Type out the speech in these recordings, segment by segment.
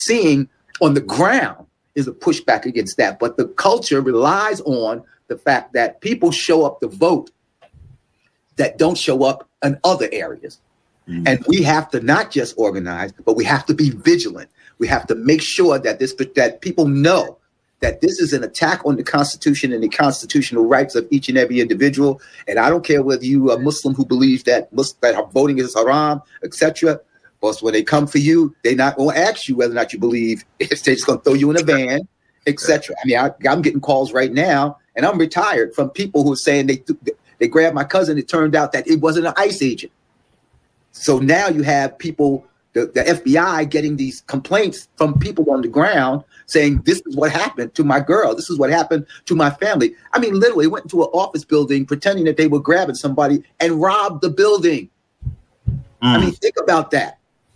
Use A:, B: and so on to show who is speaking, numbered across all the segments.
A: seeing on the ground is a pushback against that. But the culture relies on the fact that people show up to vote that don't show up in other areas. Mm-hmm. And we have to not just organize, but we have to be vigilant. We have to make sure that that people know that this is an attack on the Constitution and the constitutional rights of each and every individual. And I don't care whether you are Muslim who believes that voting is haram, etc. But when they come for you, they're not going to ask you whether or not you believe. They're just going to throw you in a van, etc. I mean, I'm getting calls right now, and I'm retired, from people who are saying they grabbed my cousin. It turned out that it wasn't an ICE agent. So now you have people, the FBI getting these complaints from people on the ground saying, this is what happened to my girl. This is what happened to my family. I mean, literally went into an office building pretending that they were grabbing somebody and robbed the building. I mean, think about that.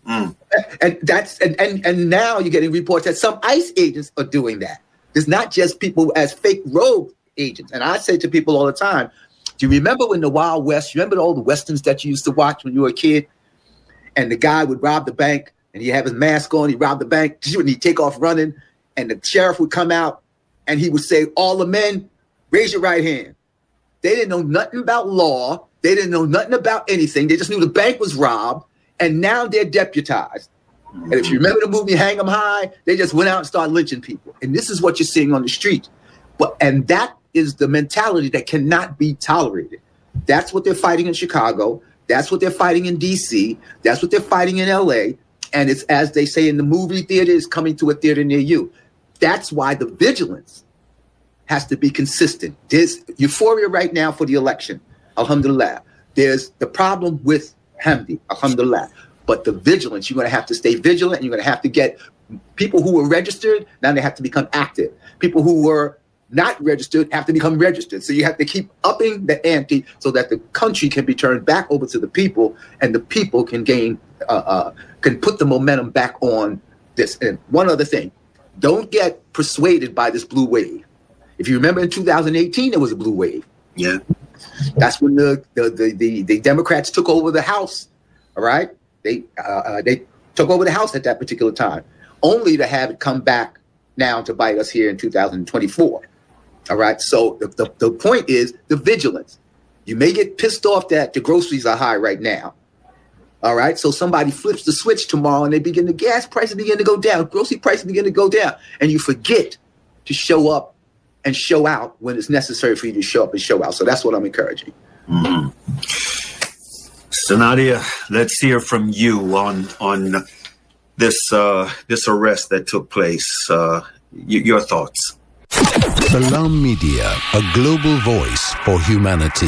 A: And now you're getting reports that some ICE agents are doing that. It's not just people as fake rogue agents. And I say to people all the time, do you remember when the Wild West, you remember all the Westerns that you used to watch when you were a kid? And the guy would rob the bank and he'd have his mask on, he'd rob the bank, and he'd take off running. And the sheriff would come out and he would say, all the men, raise your right hand. They didn't know nothing about law. They didn't know nothing about anything. They just knew the bank was robbed. And now they're deputized. And if you remember the movie Hang 'em High, they just went out and started lynching people. And this is what you're seeing on the street. And that is the mentality that cannot be tolerated. That's what they're fighting in Chicago. That's what they're fighting in DC. That's what they're fighting in LA. And it's, as they say in the movie theater, is coming to a theater near you. That's why the vigilance has to be consistent. There's euphoria right now for the election. Alhamdulillah. There's the problem with Hamdi. Alhamdulillah. But the vigilance, you're going to have to stay vigilant, and you're going to have to get people who were registered, now they have to become active. People who were not registered have to become registered. So you have to keep upping the ante so that the country can be turned back over to the people, and the people can gain, can put the momentum back on this. And one other thing, don't get persuaded by this blue wave. If you remember in 2018, there was a blue wave.
B: Yeah.
A: That's when the Democrats took over the House. All right. They took over the House at that particular time, only to have it come back now to bite us here in 2024. All right. So the point is the vigilance. You may get pissed off that the groceries are high right now. All right. So somebody flips the switch tomorrow and the gas prices begin to go down. Grocery prices begin to go down. And you forget to show up and show out when it's necessary for you to show up and show out. So that's what I'm encouraging.
B: Mm-hmm. So Nadia, let's hear from you on this arrest that took place. Your thoughts.
C: Salam Media, a global voice for humanity.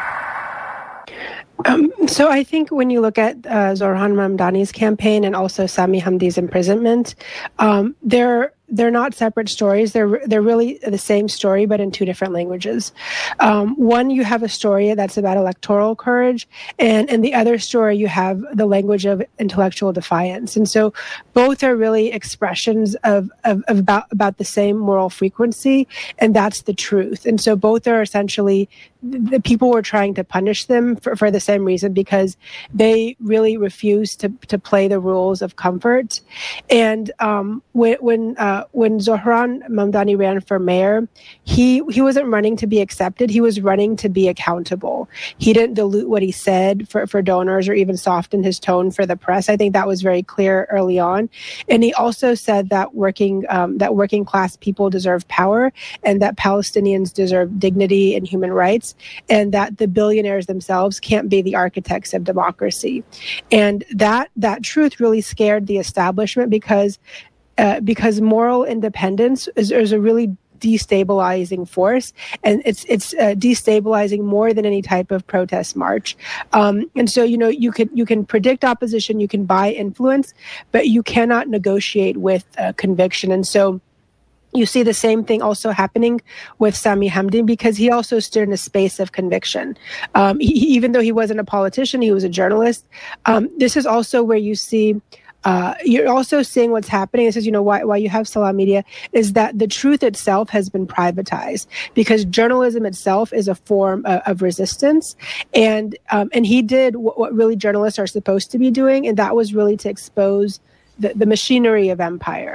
D: So I think when you look at Zohran Mamdani's campaign and also Sami Hamdi's imprisonment, they're not separate stories. They're really the same story, but in two different languages. One, you have a story that's about electoral courage, and in the other story, you have the language of intellectual defiance. And so both are really expressions of about the same moral frequency, and that's the truth. And so both are essentially, the people were trying to punish them for the same reason, because they really refused to play the rules of comfort. And when Zohran Mamdani ran for mayor, he wasn't running to be accepted. He was running to be accountable. He didn't dilute what he said for donors or even soften his tone for the press. I think that was very clear early on. And he also said that working class people deserve power, and that Palestinians deserve dignity and human rights, and that the billionaires themselves can't be the architects of democracy. And that truth really scared the establishment, because moral independence is a really destabilizing force, and it's destabilizing more than any type of protest march. And so, you can predict opposition, you can buy influence, but you cannot negotiate with conviction. And so you see the same thing also happening with Sami Hamdi, because he also stood in a space of conviction. Even though he wasn't a politician, he was a journalist. This is also where you see, you're also seeing what's happening. This is, why you have Salam Media, is that the truth itself has been privatized, because journalism itself is a form of resistance. And he did what really journalists are supposed to be doing, and that was really to expose the machinery of empire.